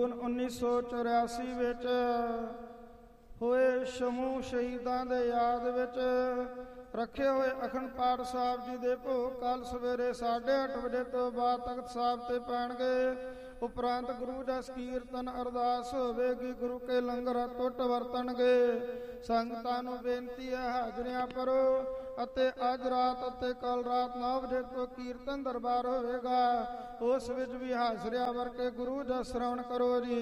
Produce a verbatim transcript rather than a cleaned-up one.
ਉੱਨੀ ਸੌ ਚੁਰਾਸੀ ਵਿੱਚ ਹੋਏ ਸਮੂਹ ਸ਼ਹੀਦਾਂ ਦੇ ਯਾਦ ਵਿੱਚ ਰੱਖੇ ਹੋਏ ਅਖੰਡ ਪਾਠ ਸਾਹਿਬ ਜੀ ਦੇ ਭੋਗ ਕੱਲ ਸਵੇਰੇ ਸਾਢੇ ਅੱਠ ਵਜੇ ਤੋਂ ਬਾਅਦ ਤਖਤ ਸਾਹਿਬ ਤੇ ਪੈਣਗੇ। ਉਪਰੰਤ ਗੁਰੂ ਜਸ ਕੀਰਤਨ ਅਰਦਾਸ ਹੋਵੇਗੀ। ਗੁਰੂ ਕੇ ਲੰਗਰ ਟੁੱਟ ਵਰਤਣਗੇ। ਸੰਗਤਾਂ ਨੂੰ ਬੇਨਤੀ ਹੈ ਹਾਜ਼ਰੀਆਂ ਭਰੋ ਅਤੇ ਅੱਜ ਰਾਤ ਅਤੇ ਕੱਲ ਰਾਤ ਨੌ ਵਜੇ ਤੋਂ ਕੀਰਤਨ ਦਰਬਾਰ ਹੋਵੇਗਾ। ਉਸ ਵਿੱਚ ਵੀ ਹਾਜ਼ਰੀਆਂ ਭਰ ਕੇ ਗੁਰੂ ਦਾ ਸ਼ਰਵਣ ਕਰੋ ਜੀ।